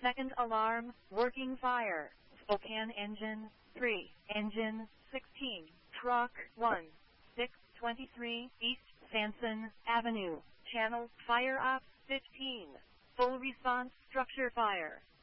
Second alarm, working fire. Spokane engine, 3. Engine, 16. Truck, 1. 623 East Sanson Avenue. Channel, fire up, 15. Full response, structure fire.